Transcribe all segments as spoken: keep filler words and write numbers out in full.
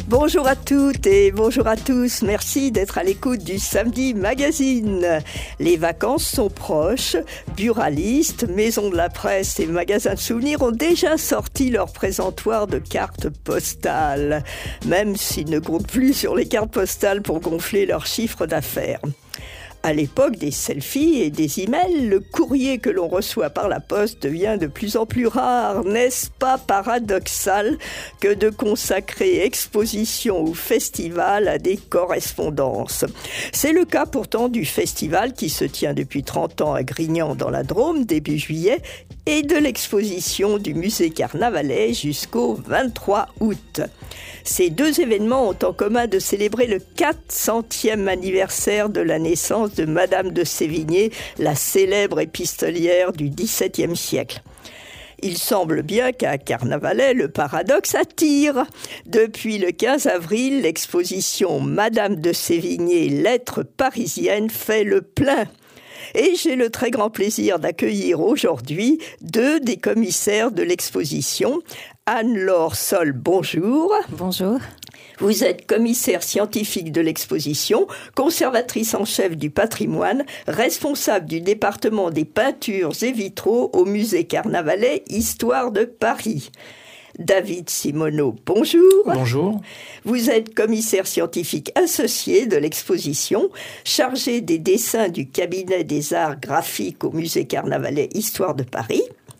Bonjour à toutes et bonjour à tous. Merci d'être à l'écoute du Samedi Magazine. Les vacances sont proches. Buralistes, maisons de la presse et magasins de souvenirs ont déjà sorti leur présentoir de cartes postales, même s'ils ne comptent plus sur les cartes postales pour gonfler leur chiffre d'affaires. À l'époque des selfies et des emails, le courrier que l'on reçoit par la poste devient de plus en plus rare. N'est-ce pas paradoxal que de consacrer exposition ou festival à des correspondances? C'est le cas pourtant du festival qui se tient depuis trente ans à Grignan dans la Drôme début juillet et de l'exposition du musée Carnavalet jusqu'au vingt-trois août. Ces deux événements ont en commun de célébrer le quatre centième anniversaire de la naissance de Madame de Sévigné, la célèbre épistolière du dix-septième siècle. Il semble bien qu'à Carnavalet, le paradoxe attire. Depuis le quinze avril, l'exposition Madame de Sévigné, lettres parisiennes, fait le plein. Et j'ai le très grand plaisir d'accueillir aujourd'hui deux des commissaires de l'exposition. Anne-Laure Sol, bonjour. Bonjour. Vous êtes commissaire scientifique de l'exposition, conservatrice en chef du patrimoine, responsable du département des peintures et vitraux au musée Carnavalet, Histoire de Paris. David Simoneau, bonjour. Bonjour. Vous êtes commissaire scientifique associé de l'exposition, chargé des dessins du cabinet des arts graphiques au musée Carnavalet, Histoire de Paris.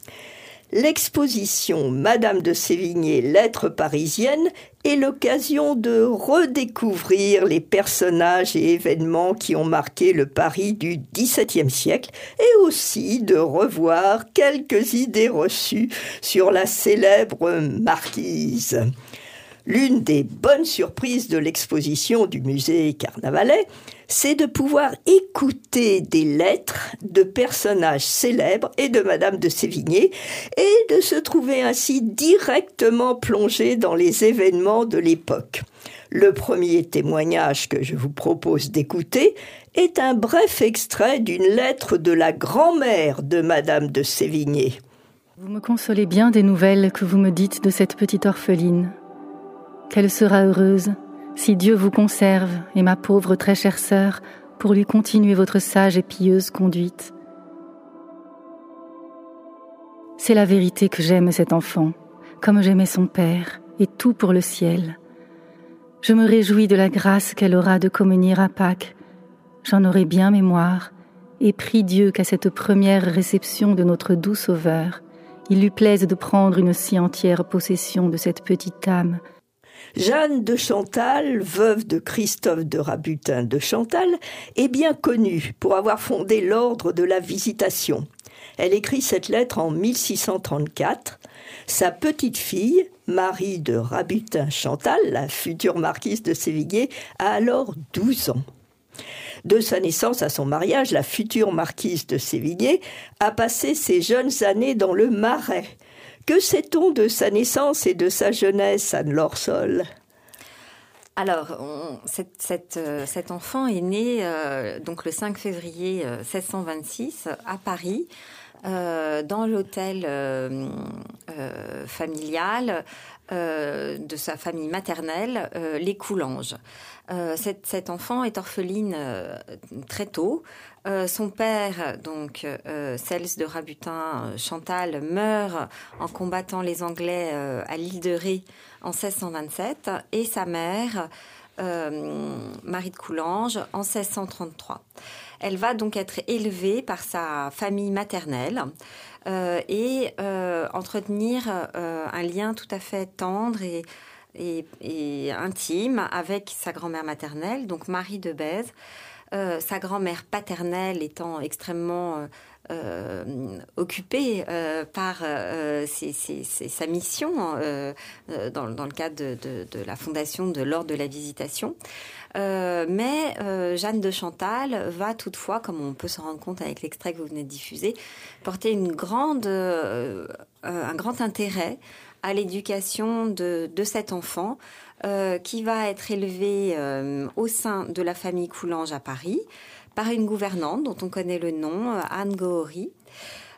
L'exposition Madame de Sévigné, lettres parisiennes est l'occasion de redécouvrir les personnages et événements qui ont marqué le Paris du dix-septième siècle et aussi de revoir quelques idées reçues sur la célèbre marquise. L'une des bonnes surprises de l'exposition du musée Carnavalet, c'est de pouvoir écouter des lettres de personnages célèbres et de Madame de Sévigné et de se trouver ainsi directement plongé dans les événements de l'époque. Le premier témoignage que je vous propose d'écouter est un bref extrait d'une lettre de la grand-mère de Madame de Sévigné. Vous me consolez bien des nouvelles que vous me dites de cette petite orpheline. Qu'elle sera heureuse si Dieu vous conserve et ma pauvre très chère sœur pour lui continuer votre sage et pieuse conduite. C'est la vérité que j'aime cet enfant, comme j'aimais son père, et tout pour le ciel. Je me réjouis de la grâce qu'elle aura de communier à Pâques. J'en aurai bien mémoire, et prie Dieu qu'à cette première réception de notre doux Sauveur, il lui plaise de prendre une si entière possession de cette petite âme. Jeanne de Chantal, veuve de Christophe de Rabutin de Chantal, est bien connue pour avoir fondé l'ordre de la Visitation. Elle écrit cette lettre en mille six cent trente-quatre. Sa petite-fille, Marie de Rabutin-Chantal, la future marquise de Sévigné, a alors douze ans. De sa naissance à son mariage, la future marquise de Sévigné a passé ses jeunes années dans le Marais. Que sait-on de sa naissance et de sa jeunesse, Anne-Laure Sol ? Alors, on, cette, cette, euh, cet enfant est né euh, donc le cinq février euh, seize cent vingt-six à Paris, euh, dans l'hôtel euh, euh, familial euh, de sa famille maternelle, euh, les Coulanges. Euh, cet, cet enfant est orpheline euh, très tôt. Euh, son père, donc euh, Cels de Rabutin Chantal, meurt en combattant les Anglais euh, à l'île de Ré en seize cent vingt-sept, et sa mère, euh, Marie de Coulanges, en seize cent trente-trois. Elle va donc être élevée par sa famille maternelle euh, et euh, entretenir euh, un lien tout à fait tendre et Et, et intime avec sa grand-mère maternelle, donc Marie de Bèze, euh, sa grand-mère paternelle étant extrêmement euh, euh, occupée euh, par euh, ses, ses, ses, sa mission euh, dans, dans le cadre de, de, de la fondation de l'Ordre de la Visitation. Euh, mais euh, Jeanne de Chantal va toutefois, comme on peut se rendre compte avec l'extrait que vous venez de diffuser, porter une grande, euh, un grand intérêt à l'éducation de, de cet enfant euh, qui va être élevé euh, au sein de la famille Coulanges à Paris par une gouvernante dont on connaît le nom, Anne Gohori.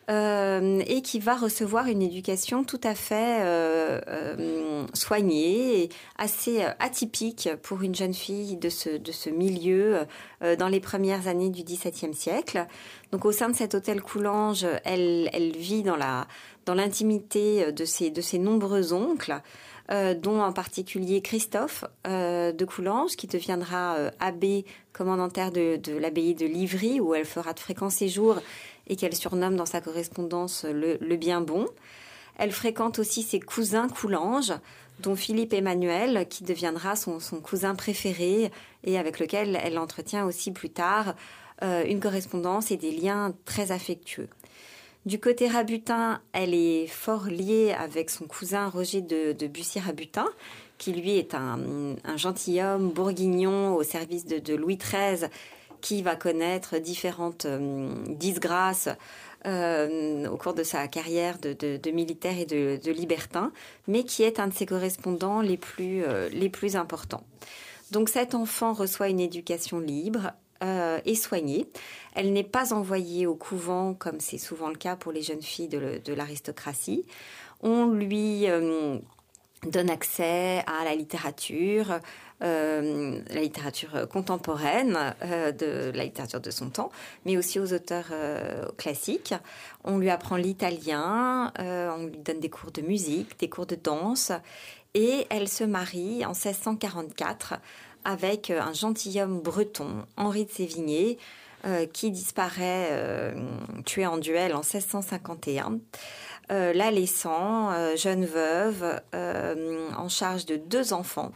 euh, et qui va recevoir une éducation tout à fait euh, euh, soignée et assez atypique pour une jeune fille de ce, de ce milieu euh, dans les premières années du dix-septième siècle. Donc au sein de cet hôtel Coulanges, elle, elle vit dans, la, dans l'intimité de ses, de ses nombreux oncles, Euh, dont en particulier Christophe euh, de Coulanges, qui deviendra euh, abbé commandataire de, de l'abbaye de Livry, où elle fera de fréquents séjours et qu'elle surnomme dans sa correspondance le, le bien bon. Elle fréquente aussi ses cousins Coulanges, dont Philippe Emmanuel, qui deviendra son, son cousin préféré et avec lequel elle entretient aussi plus tard euh, une correspondance et des liens très affectueux. Du côté Rabutin, elle est fort liée avec son cousin Roger de, de Bussy-Rabutin, qui lui est un, un gentilhomme bourguignon au service de, de Louis treize, qui va connaître différentes euh, disgrâces euh, au cours de sa carrière de, de, de militaire et de, de libertin, mais qui est un de ses correspondants les plus, euh, les plus importants. Donc cet enfant reçoit une éducation libre, Euh, et soignée. Elle n'est pas envoyée au couvent, comme c'est souvent le cas pour les jeunes filles de, le, de l'aristocratie. On lui euh, donne accès à la littérature, euh, la littérature contemporaine, euh, de la littérature de son temps, mais aussi aux auteurs euh, classiques. On lui apprend l'italien, euh, on lui donne des cours de musique, des cours de danse, et elle se marie en seize cent quarante-quatre avec un gentilhomme breton, Henri de Sévigné, euh, qui disparaît euh, tué en duel en seize cent cinquante et un, euh, la laissant euh, jeune veuve euh, en charge de deux enfants.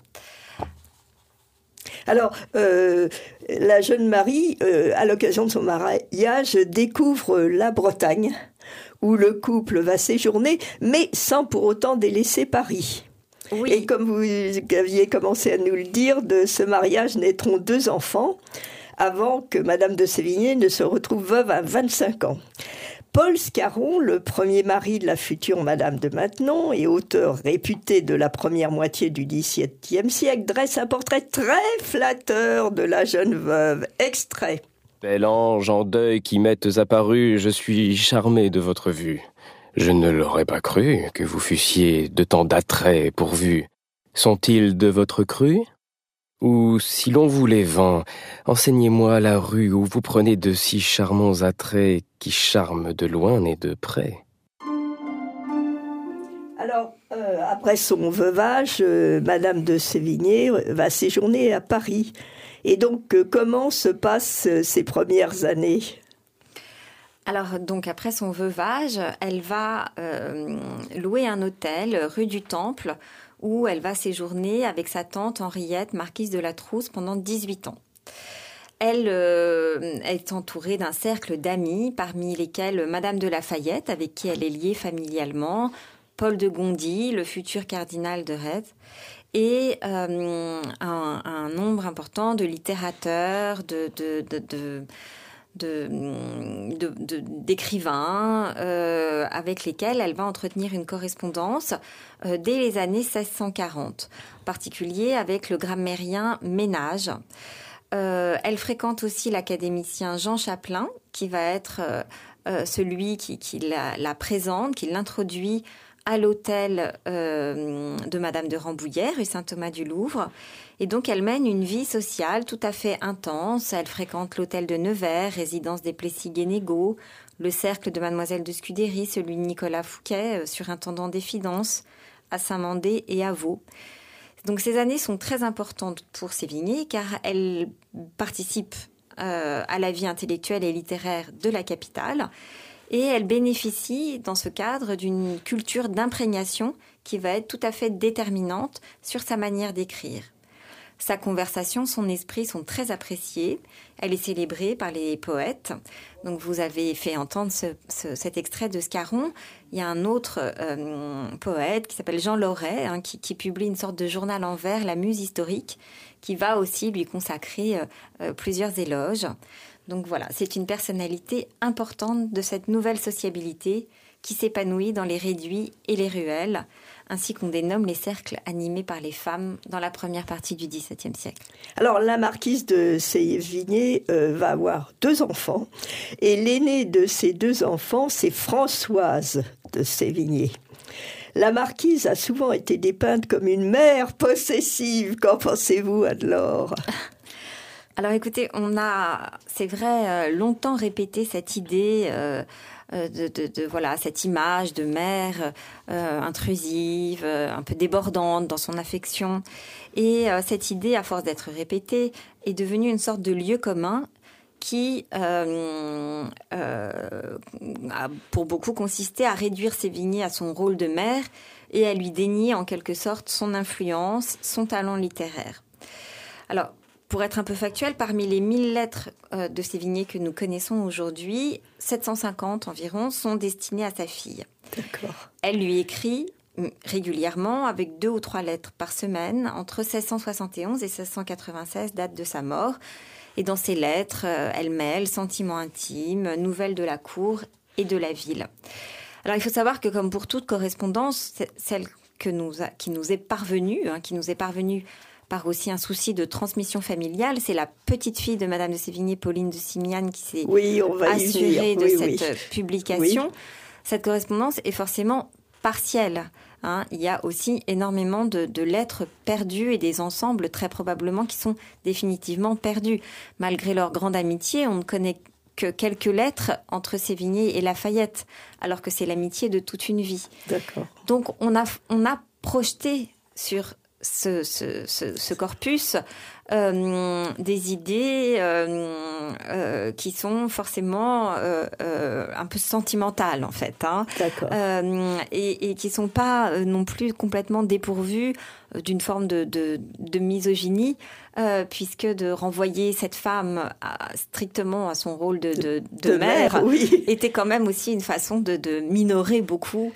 Alors, euh, la jeune Marie, euh, à l'occasion de son mariage, découvre la Bretagne, où le couple va séjourner, mais sans pour autant délaisser Paris. Oui. Et comme vous aviez commencé à nous le dire, de ce mariage naîtront deux enfants, avant que Madame de Sévigné ne se retrouve veuve à vingt-cinq ans. Paul Scarron, le premier mari de la future Madame de Maintenon et auteur réputé de la première moitié du dix-septième siècle, dresse un portrait très flatteur de la jeune veuve. Extrait. Bel ange en deuil qui m'êtes apparu, je suis charmé de votre vue. Je ne l'aurais pas cru que vous fussiez de tant d'attraits pourvus. Sont-ils de votre cru ? Ou, si l'on vous les vend, enseignez-moi la rue où vous prenez de si charmants attraits qui charment de loin et de près. Alors, euh, après son veuvage, euh, Madame de Sévigné va séjourner à Paris. Et donc, euh, comment se passent euh, ces premières années ? Alors, donc, après son veuvage, elle va euh, louer un hôtel rue du Temple où elle va séjourner avec sa tante Henriette, marquise de la Trousse, pendant dix-huit ans. Elle euh, est entourée d'un cercle d'amis, parmi lesquels Madame de Lafayette, avec qui elle est liée familialement, Paul de Gondi, le futur cardinal de Retz, et euh, un, un nombre important de littérateurs, de... de, de, de De, de, de, d'écrivains euh, avec lesquels elle va entretenir une correspondance euh, dès les années seize cent quarante, en particulier avec le grammairien Ménage. Euh, elle fréquente aussi l'académicien Jean Chapelain, qui va être euh, euh, celui qui, qui la, la présente, qui l'introduit à l'hôtel euh, de Madame de Rambouillet, rue Saint-Thomas-du-Louvre. Et donc, elle mène une vie sociale tout à fait intense. Elle fréquente l'hôtel de Nevers, résidence des Plessis-Guénégaud, le cercle de Mademoiselle de Scudéry, celui de Nicolas Fouquet, surintendant des finances, à Saint-Mandé et à Vaud. Donc, ces années sont très importantes pour Sévigné, car elle participe euh, à la vie intellectuelle et littéraire de la capitale. Et elle bénéficie, dans ce cadre, d'une culture d'imprégnation qui va être tout à fait déterminante sur sa manière d'écrire. Sa conversation, son esprit sont très appréciés. Elle est célébrée par les poètes. Donc, vous avez fait entendre ce, ce, cet extrait de Scarron. Il y a un autre euh, poète qui s'appelle Jean Loret, hein, qui, qui publie une sorte de journal en vers, La Muse historique, qui va aussi lui consacrer euh, plusieurs éloges. Donc voilà, c'est une personnalité importante de cette nouvelle sociabilité qui s'épanouit dans les réduits et les ruelles, ainsi qu'on dénomme les cercles animés par les femmes dans la première partie du dix-septième siècle. Alors, la marquise de Sévigné euh, va avoir deux enfants, et l'aînée de ces deux enfants, c'est Françoise de Sévigné. La marquise a souvent été dépeinte comme une mère possessive. Qu'en pensez-vous, Anne-Laure ? Alors écoutez, on a, c'est vrai, longtemps répété cette idée euh, de, de, de, voilà, cette image de mère euh, intrusive, euh, un peu débordante dans son affection. Et euh, cette idée, à force d'être répétée, est devenue une sorte de lieu commun qui, euh, euh, a pour beaucoup consisté à réduire Sévigné à son rôle de mère et à lui dénier en quelque sorte son influence, son talent littéraire. Alors, pour être un peu factuel, parmi les mille lettres euh, de Sévigné que nous connaissons aujourd'hui, sept cent cinquante environ sont destinées à sa fille. D'accord. Elle lui écrit régulièrement, avec deux ou trois lettres par semaine, entre seize cent soixante et onze et seize cent quatre-vingt-seize, date de sa mort. Et dans ces lettres, euh, elle mêle sentiments intimes, nouvelles de la cour et de la ville. Alors, il faut savoir que, comme pour toute correspondance, celle que nous a, qui nous est parvenue, hein, qui nous est parvenue par aussi un souci de transmission familiale, c'est la petite fille de Madame de Sévigné, Pauline de Simiane, qui s'est oui, on va assurée de oui, cette oui. publication. Oui. Cette correspondance est forcément partielle. Hein. Il y a aussi énormément de, de lettres perdues et des ensembles très probablement qui sont définitivement perdus. Malgré leur grande amitié, on ne connaît que quelques lettres entre Sévigné et Lafayette, alors que c'est l'amitié de toute une vie. D'accord. Donc on a, on a projeté sur ce, ce, ce, ce corpus euh, des idées euh, euh, qui sont forcément euh, euh, un peu sentimentales en fait, hein, D'accord. Euh, et, et qui sont pas euh, non plus complètement dépourvues d'une forme de, de, de misogynie, euh, puisque de renvoyer cette femme à, strictement à son rôle de, de, de, de mère, mère oui. était quand même aussi une façon de, de minorer beaucoup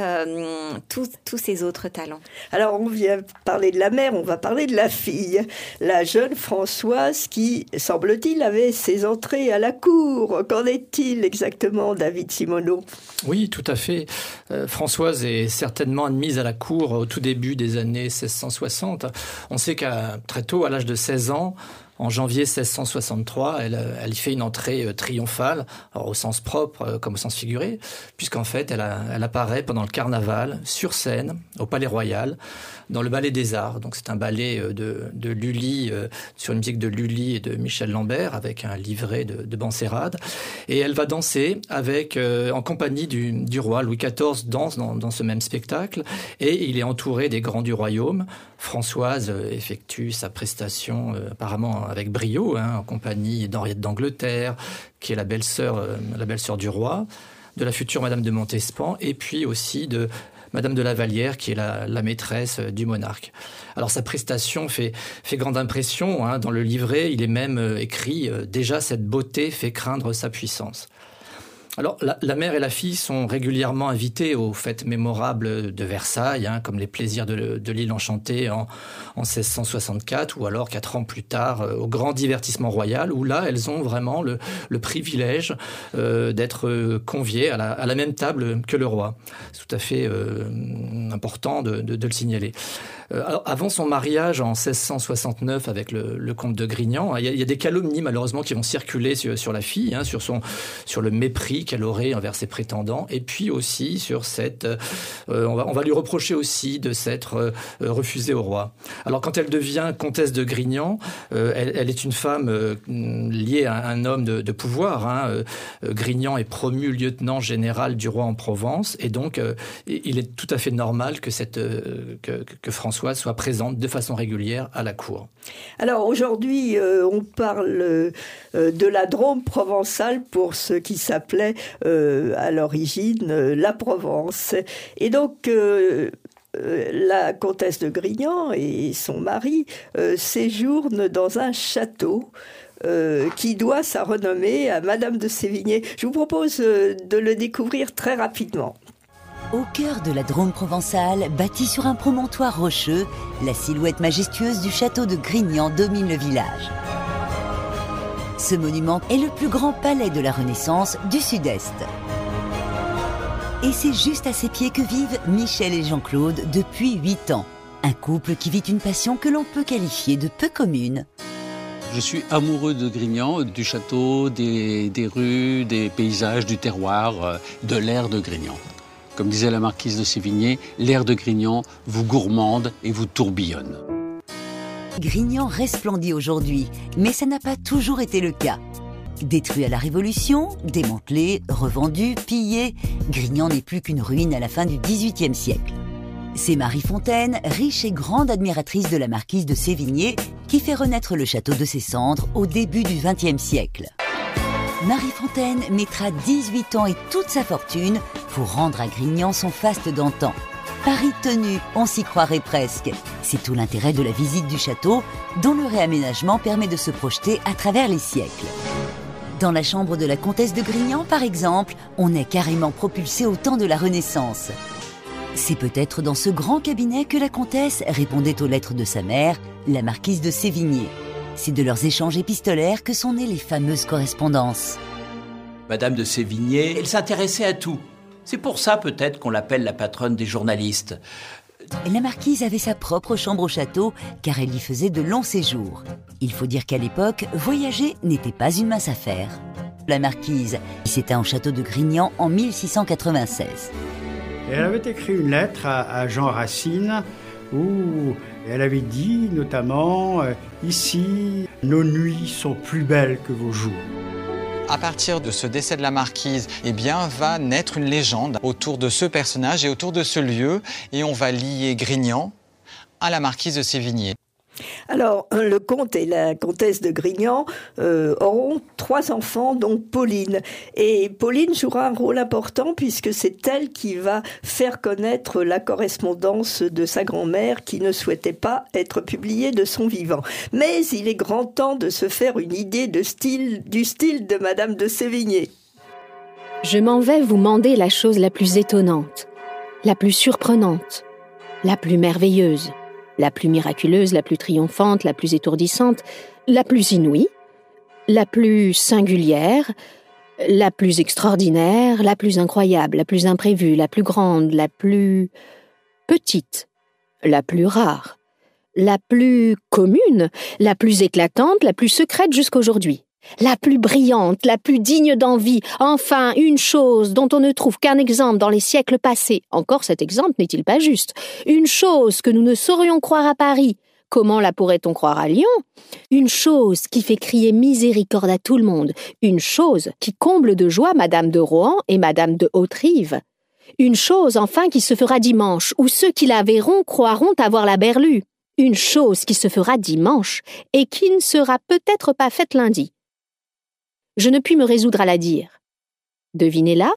Euh, tous, tous ces autres talents. Alors, on vient parler de la mère, on va parler de la fille. La jeune Françoise qui, semble-t-il, avait ses entrées à la cour. Qu'en est-il exactement, David Simoneau ? Oui, tout à fait. Euh, Françoise est certainement admise à la cour au tout début des années seize cent soixante. On sait qu'à très tôt, à l'âge de seize ans, en janvier seize cent soixante-trois, elle, elle y fait une entrée triomphale, alors au sens propre comme au sens figuré, puisqu'en fait, elle, a, elle apparaît pendant le carnaval, sur scène, au Palais Royal, dans le Ballet des Arts. Donc c'est un ballet de, de Lully, euh, sur une musique de Lully et de Michel Lambert, avec un livret de, de Benserade. Et elle va danser avec, euh, en compagnie du, du roi. Louis quatorze danse dans, dans ce même spectacle, et il est entouré des grands du royaume. Françoise euh, effectue sa prestation euh, apparemment avec brio, hein, en compagnie d'Henriette d'Angleterre, qui est la belle-sœur, euh, la belle-sœur du roi, de la future Madame de Montespan, et puis aussi de Madame de la Vallière, qui est la, la maîtresse du monarque. Alors sa prestation fait, fait grande impression, hein. Dans le livret, il est même euh, écrit euh, « Déjà cette beauté fait craindre sa puissance ». Alors, la, la mère et la fille sont régulièrement invitées aux fêtes mémorables de Versailles, hein, comme les plaisirs de, de l'île enchantée en, en seize cent soixante-quatre, ou alors quatre ans plus tard, euh, au grand divertissement royal, où là, elles ont vraiment le, le privilège euh, d'être conviées à la, à la même table que le roi. C'est tout à fait euh, important de, de, de le signaler. Euh, alors, avant son mariage en seize cent soixante-neuf avec le, le comte de Grignan, il y, a, il y a des calomnies malheureusement qui vont circuler sur, sur la fille, hein, sur, son, sur le mépris qu'elle aurait envers ses prétendants, et puis aussi sur cette... Euh, on, va, on va lui reprocher aussi de s'être euh, refusée au roi. Alors quand elle devient comtesse de Grignan, euh, elle, elle est une femme euh, liée à un homme de, de pouvoir. Hein. Euh, Grignan est promu lieutenant général du roi en Provence, et donc euh, il est tout à fait normal que, cette, euh, que, que Françoise soit présente de façon régulière à la cour. Alors aujourd'hui, euh, on parle euh, de la Drôme provençale pour ce qui s'appelait Euh, à l'origine euh, la Provence. Et donc euh, euh, la comtesse de Grignan et son mari euh, séjournent dans un château euh, qui doit sa renommée à Madame de Sévigné. Je vous propose euh, de le découvrir très rapidement. Au cœur de la Drôme provençale, bâtie sur un promontoire rocheux, la silhouette majestueuse du château de Grignan domine le village. Ce monument est le plus grand palais de la Renaissance du Sud-Est. Et c'est juste à ses pieds que vivent Michel et Jean-Claude depuis huit ans. Un couple qui vit une passion que l'on peut qualifier de peu commune. Je suis amoureux de Grignan, du château, des, des rues, des paysages, du terroir, de l'air de Grignan. Comme disait la marquise de Sévigné, l'air de Grignan vous gourmande et vous tourbillonne. Grignan resplendit aujourd'hui, mais ça n'a pas toujours été le cas. Détruit à la Révolution, démantelé, revendu, pillé, Grignan n'est plus qu'une ruine à la fin du dix-huitième siècle. C'est Marie Fontaine, riche et grande admiratrice de la marquise de Sévigné, qui fait renaître le château de ses cendres au début du vingtième siècle. Marie Fontaine mettra dix-huit ans et toute sa fortune pour rendre à Grignan son faste d'antan. Paris tenu, on s'y croirait presque. C'est tout l'intérêt de la visite du château, dont le réaménagement permet de se projeter à travers les siècles. Dans la chambre de la comtesse de Grignan, par exemple, on est carrément propulsé au temps de la Renaissance. C'est peut-être dans ce grand cabinet que la comtesse répondait aux lettres de sa mère, la marquise de Sévigné. C'est de leurs échanges épistolaires que sont nées les fameuses correspondances. Madame de Sévigné, elle s'intéressait à tout. C'est pour ça peut-être qu'on l'appelle la patronne des journalistes. La marquise avait sa propre chambre au château, car elle y faisait de longs séjours. Il faut dire qu'à l'époque, voyager n'était pas une mince affaire. La marquise s'éteint au château de Grignan en mille six cent quatre-vingt-seize. Elle avait écrit une lettre à, à Jean Racine où elle avait dit notamment euh, « Ici, nos nuits sont plus belles que vos jours ». À partir de ce décès de la marquise, eh bien, va naître une légende autour de ce personnage et autour de ce lieu, et on va lier Grignan à la marquise de Sévigné. Alors, le comte et la comtesse de Grignan euh, auront trois enfants, dont Pauline. Et Pauline jouera un rôle important puisque c'est elle qui va faire connaître la correspondance de sa grand-mère qui ne souhaitait pas être publiée de son vivant. Mais il est grand temps de se faire une idée de style, du style de Madame de Sévigné. Je m'en vais vous mander la chose la plus étonnante, la plus surprenante, la plus merveilleuse, la plus miraculeuse, la plus triomphante, la plus étourdissante, la plus inouïe, la plus singulière, la plus extraordinaire, la plus incroyable, la plus imprévue, la plus grande, la plus petite, la plus rare, la plus commune, la plus éclatante, la plus secrète jusqu'aujourd'hui, la plus brillante, la plus digne d'envie, enfin une chose dont on ne trouve qu'un exemple dans les siècles passés. Encore cet exemple n'est-il pas juste? Une chose que nous ne saurions croire à Paris. Comment la pourrait-on croire à Lyon? Une chose qui fait crier miséricorde à tout le monde. Une chose qui comble de joie Madame de Rohan et Madame de Haute-Rive. Une chose enfin qui se fera dimanche, où ceux qui la verront croiront avoir la berlue. Une chose qui se fera dimanche et qui ne sera peut-être pas faite lundi. Je ne puis me résoudre à la dire. Devinez-la.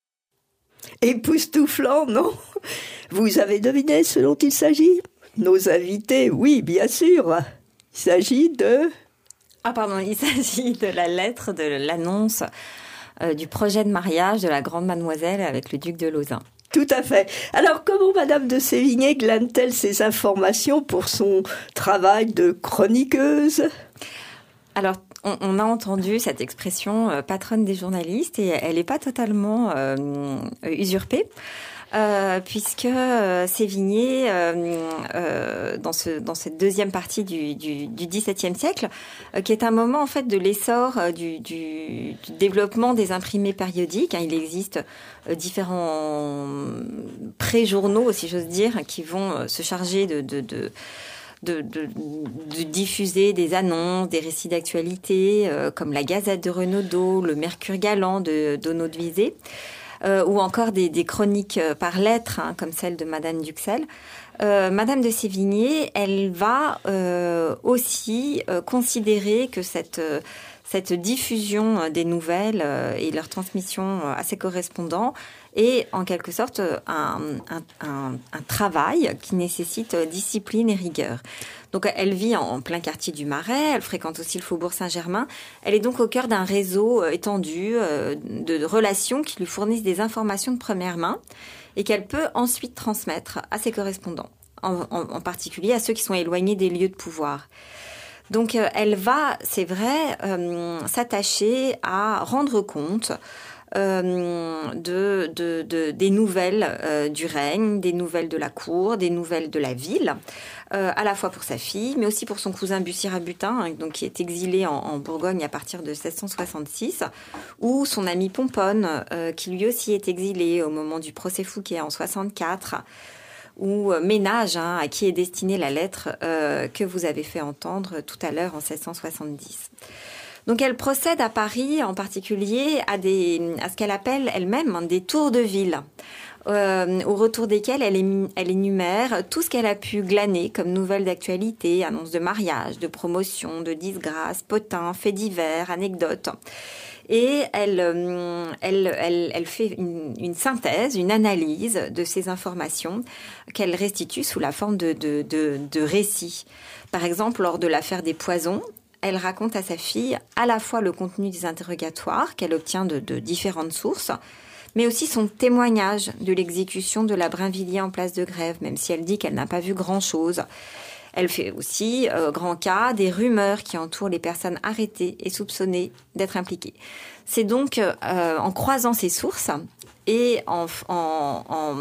Époustouflant, non? Vous avez deviné ce dont il s'agit? Nos invités, oui, bien sûr. Il s'agit de... Ah pardon, il s'agit de la lettre de l'annonce euh, du projet de mariage de la grande mademoiselle avec le duc de Lauzun. Tout à fait. Alors, comment Madame de Sévigné glane-t-elle ces informations pour son travail de chroniqueuse? Alors, on, on a entendu cette expression euh, patronne des journalistes et elle n'est pas totalement euh, usurpée. Euh, puisque euh, Sévigné, euh, euh, dans, ce, dans cette deuxième partie du, du, du XVIIe siècle, euh, qui est un moment en fait de l'essor euh, du, du, du développement des imprimés périodiques. Hein, il existe euh, différents pré-journaux, si j'ose dire, qui vont euh, se charger de, de, de De, de, de diffuser des annonces, des récits d'actualité, euh, comme la Gazette de Renaudot, le Mercure galant de d'Onaud de Vizé, euh, ou encore des, des chroniques par lettres, hein, comme celle de Madame d'Uxelles. Euh, Madame de Sévigné, elle va euh, aussi euh, considérer que cette euh, cette diffusion des nouvelles euh, et leur transmission à ses correspondants est en quelque sorte un, un, un, un travail qui nécessite discipline et rigueur. Donc elle vit en, en plein quartier du Marais, elle fréquente aussi le Faubourg Saint-Germain. Elle est donc au cœur d'un réseau étendu euh, de relations qui lui fournissent des informations de première main et qu'elle peut ensuite transmettre à ses correspondants, en, en, en particulier à ceux qui sont éloignés des lieux de pouvoir. Donc euh, elle va, c'est vrai, euh, s'attacher à rendre compte euh, de, de, de, des nouvelles euh, du règne, des nouvelles de la cour, des nouvelles de la ville, euh, à la fois pour sa fille, mais aussi pour son cousin Bussy-Rabutin, hein, donc, qui est exilé en, en Bourgogne à partir de seize cent soixante-six, ou son ami Pomponne, euh, qui lui aussi est exilé au moment du procès Fouquet en soixante-quatre, ou Ménage, hein, à qui est destinée la lettre euh, que vous avez fait entendre tout à l'heure en seize cent soixante-dix. Donc elle procède à Paris en particulier à, des, à ce qu'elle appelle elle-même hein, des tours de ville, euh, au retour desquels elle, é, elle énumère tout ce qu'elle a pu glaner comme nouvelles d'actualité, annonces de mariage, de promotion, de disgrâce, potins, faits divers, anecdotes. Et elle, elle, elle, elle fait une, une synthèse, une analyse de ces informations qu'elle restitue sous la forme de, de, de, de récits. Par exemple, lors de l'affaire des poisons, elle raconte à sa fille à la fois le contenu des interrogatoires qu'elle obtient de, de différentes sources, mais aussi son témoignage de l'exécution de la Brinvilliers en place de Grève, même si elle dit qu'elle n'a pas vu grand-chose. Elle fait aussi euh, grand cas des rumeurs qui entourent les personnes arrêtées et soupçonnées d'être impliquées. C'est donc euh, en croisant ces sources et en, en, en,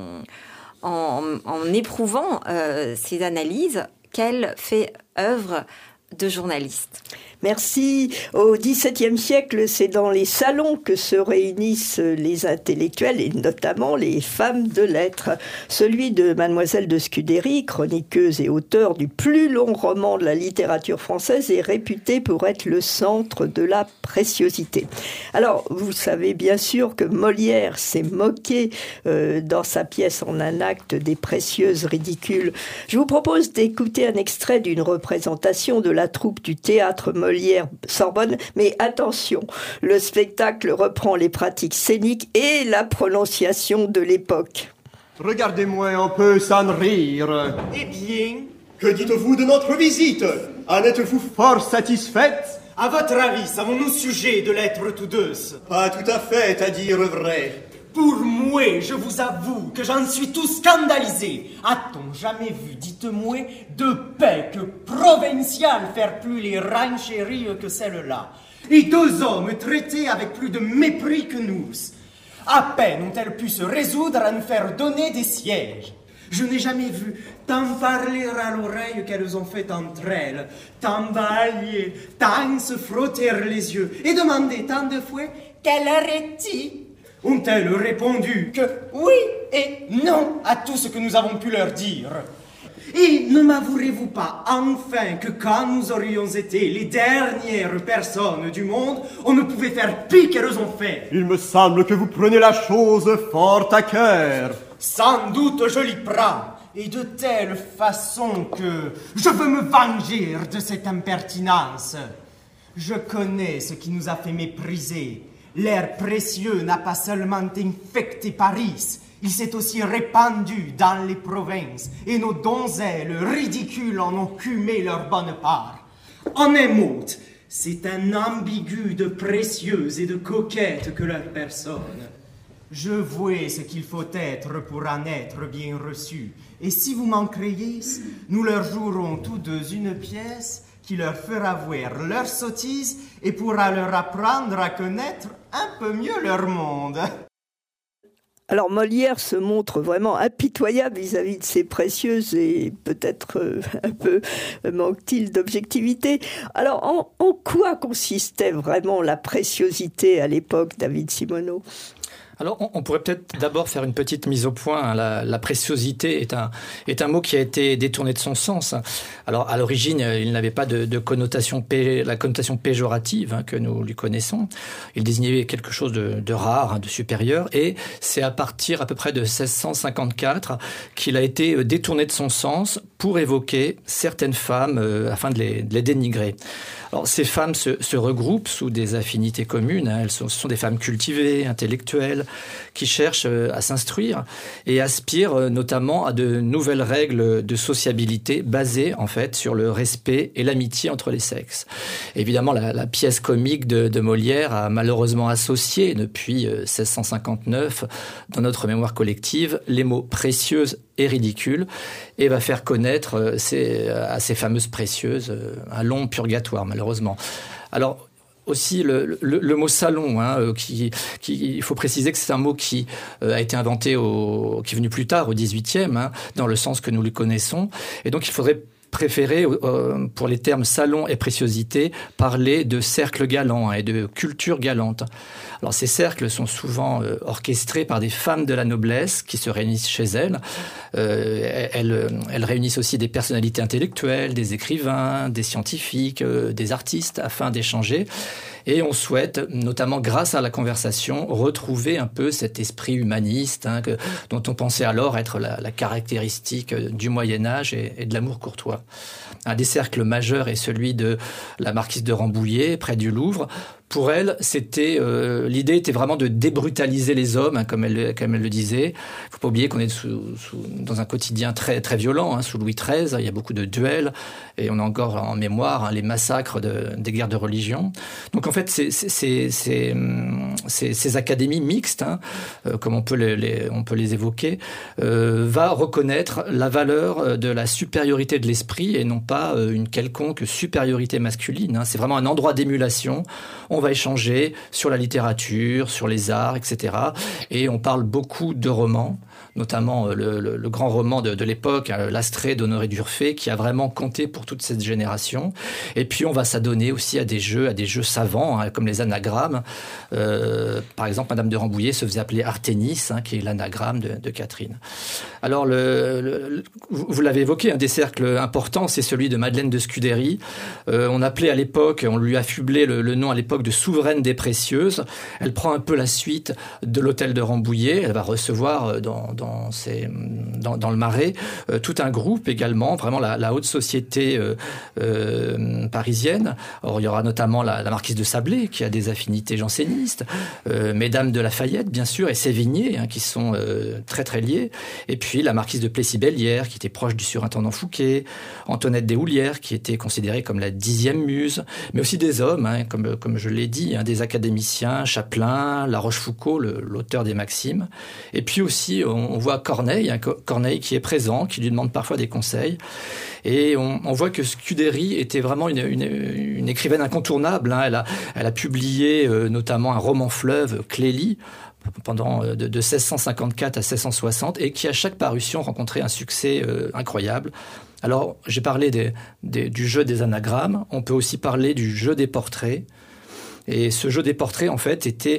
en, en éprouvant euh, ces analyses qu'elle fait œuvre de journaliste. Merci. Au dix-septième siècle, c'est dans les salons que se réunissent les intellectuels et notamment les femmes de lettres. Celui de Mademoiselle de Scudéry, chroniqueuse et auteure du plus long roman de la littérature française, est réputé pour être le centre de la préciosité. Alors, vous savez bien sûr que Molière s'est moqué euh, dans sa pièce en un acte des précieuses ridicules. Je vous propose d'écouter un extrait d'une représentation de la troupe du théâtre Molière Sorbonne, mais attention, le spectacle reprend les pratiques scéniques et la prononciation de l'époque. Regardez-moi un peu sans rire. Eh bien, que dites-vous de notre visite? En êtes-vous fort satisfaite? À votre avis, savons-nous sujet de l'être tous deux? Pas tout à fait, à dire vrai. Pour moi, je vous avoue que j'en suis tout scandalisé. A-t-on jamais vu, dites-moi, de pecs provincial faire plus les rancheries que celle-là? Et deux hommes traités avec plus de mépris que nous. À peine ont-elles pu se résoudre à nous faire donner des sièges. Je n'ai jamais vu tant parler à l'oreille qu'elles ont fait entre elles, tant bailler, tant se frotter les yeux, et demander tant de fois quelle heure est-il? Ont-elles répondu que oui et non à tout ce que nous avons pu leur dire? Et ne m'avouerez-vous pas enfin que quand nous aurions été les dernières personnes du monde, on ne pouvait faire pis qu'elles ont fait? Il me semble que vous prenez la chose fort à cœur. Sans doute je l'y prends, et de telle façon que je veux me venger de cette impertinence. Je connais ce qui nous a fait mépriser. L'air précieux n'a pas seulement infecté Paris, il s'est aussi répandu dans les provinces, et nos donzelles ridicules en ont cumé leur bonne part. En un mot, c'est un ambigu de précieuses et de coquettes que leur personne. Je vois ce qu'il faut être pour en être bien reçu, et si vous m'en créez, nous leur jouerons tous deux une pièce qui leur fera voir leur sottise et pourra leur apprendre à connaître un peu mieux leur monde. Alors Molière se montre vraiment impitoyable vis-à-vis de ses précieuses et peut-être euh, un peu manque-t-il d'objectivité. Alors en, en quoi consistait vraiment la préciosité à l'époque, David Simoneau ? Alors, on, on pourrait peut-être d'abord faire une petite mise au point. La, la préciosité est un, est un mot qui a été détourné de son sens. Alors, à l'origine, il n'avait pas de, de connotation, pé, la connotation péjorative hein, que nous lui connaissons. Il désignait quelque chose de, de rare, hein, de supérieur. Et c'est à partir à peu près de seize cent cinquante-quatre qu'il a été détourné de son sens pour évoquer certaines femmes euh, afin de les, de les dénigrer. Alors, ces femmes se, se regroupent sous des affinités communes. Hein. Elles sont, ce sont des femmes cultivées, intellectuelles, qui cherchent à s'instruire et aspirent notamment à de nouvelles règles de sociabilité basées en fait sur le respect et l'amitié entre les sexes. Évidemment, la, la pièce comique de, de Molière a malheureusement associé depuis seize cent cinquante-neuf dans notre mémoire collective les mots précieuses et ridicules et va faire connaître ces, à ces fameuses précieuses un long purgatoire malheureusement. Alors, aussi le, le, le mot salon, hein, qui, qui, il faut préciser que c'est un mot qui euh, a été inventé, au, qui est venu plus tard, au dix-huitième, hein, dans le sens que nous le connaissons. Et donc, il faudrait préférer, euh, pour les termes salon et préciosité, parler de cercles galants, hein, et de culture galante. Alors, ces cercles sont souvent euh, orchestrés par des femmes de la noblesse qui se réunissent chez elles. Euh, elles, elles réunissent aussi des personnalités intellectuelles, des écrivains, des scientifiques, euh, des artistes, afin d'échanger. Et on souhaite, notamment grâce à la conversation, retrouver un peu cet esprit humaniste, hein, que, dont on pensait alors être la, la caractéristique du Moyen-Âge et, et de l'amour courtois. Un des cercles majeurs est celui de la marquise de Rambouillet, près du Louvre. Pour elle, c'était euh, l'idée était vraiment de débrutaliser les hommes, hein, comme elle comme elle le disait. Il faut pas oublier qu'on est sous, sous, dans un quotidien très très violent, hein, sous Louis treize. Il y a beaucoup de duels et on a encore en mémoire, hein, les massacres de, des guerres de religion. Donc en fait, c'est, c'est, c'est, c'est, c'est, ces académies mixtes, hein, euh, comme on peut les, les on peut les évoquer, euh, va reconnaître la valeur de la supériorité de l'esprit et non pas euh, une quelconque supériorité masculine. Hein. C'est vraiment un endroit d'émulation. On va échanger sur la littérature, sur les arts, et cetera. Et on parle beaucoup de romans, notamment le, le, le grand roman de, de l'époque, hein, L'Astrée d'Honoré d'Urfé, qui a vraiment compté pour toute cette génération. Et puis on va s'adonner aussi à des jeux, à des jeux savants, hein, comme les anagrammes. Euh, par exemple, Madame de Rambouillet se faisait appeler Arténis, hein, qui est l'anagramme de, de Catherine. Alors, le, le, vous l'avez évoqué, un des cercles importants, c'est celui de Madeleine de Scudéry. Euh, on appelait à l'époque, on lui affublait le, le nom à l'époque de souveraine des précieuses. Elle prend un peu la suite de l'hôtel de Rambouillet. Elle va recevoir dans, dans, ses, dans, dans le Marais euh, tout un groupe également, vraiment la, la haute société euh, euh, parisienne. Or, il y aura notamment la, la marquise de Sablé qui a des affinités jansénistes, euh, Mesdames de Lafayette bien sûr et Sévigné, hein, qui sont euh, très très liés. Et puis la marquise de Plessis-Bellière qui était proche du surintendant Fouquet, Antoinette des Houlières qui était considérée comme la dixième muse, mais aussi des hommes, hein, comme comme je l'ai dit, hein, des académiciens, Chapelain, La Rochefoucauld, le, l'auteur des Maximes. Et puis aussi, on, on voit Corneille, hein, Corneille qui est présent, qui lui demande parfois des conseils. Et on, on voit que Scudéry était vraiment une, une, une écrivaine incontournable. Hein. Elle a, elle a publié euh, notamment un roman fleuve, Clélie, pendant de, de seize cent cinquante-quatre à seize cent soixante, et qui à chaque parution rencontrait un succès euh, incroyable. Alors, j'ai parlé des, des, du jeu des anagrammes, on peut aussi parler du jeu des portraits. Et ce jeu des portraits, en fait, était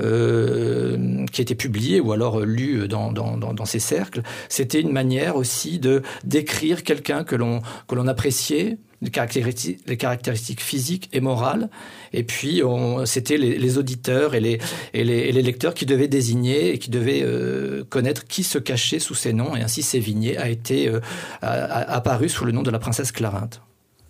euh, qui était publié ou alors lu dans, dans, dans, dans ces cercles. C'était une manière aussi de d'écrire quelqu'un que l'on que l'on appréciait, les caractéristiques, les caractéristiques physiques et morales. Et puis, on, c'était les, les auditeurs et les, et, les, et les lecteurs qui devaient désigner et qui devaient euh, connaître qui se cachait sous ces noms. Et ainsi, Sévigné a été euh, a, a apparu sous le nom de la princesse Clarinthe.